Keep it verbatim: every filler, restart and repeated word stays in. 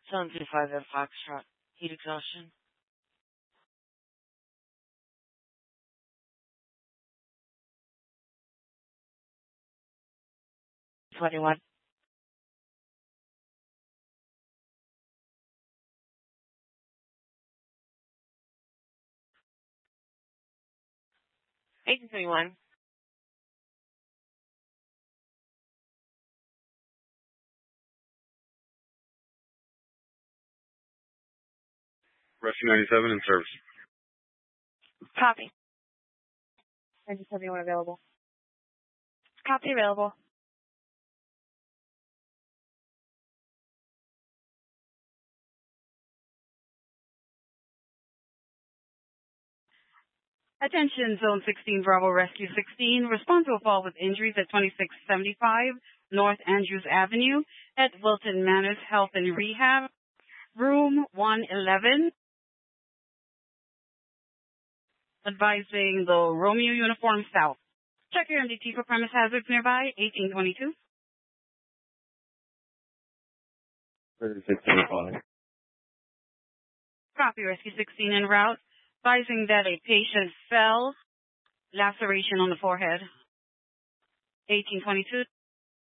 seven three five at Foxtrot. Heat exhaustion. twenty-one. eighteen twenty-one. Rescue ninety-seven in service. Copy. Rescue seventy-one available. Copy available. Attention, Zone sixteen, Bravo Rescue sixteen. Response will fall with injuries at twenty-six seventy-five North Andrews Avenue at Wilton Manors Health and Rehab, room one eleven. Advising the Romeo Uniform South. Check your M D T for premise hazards nearby, eighteen twenty-two. thirty-six seventy-five. Copy, Rescue sixteen en route. Advising that a patient fell, laceration on the forehead. eighteen twenty-two.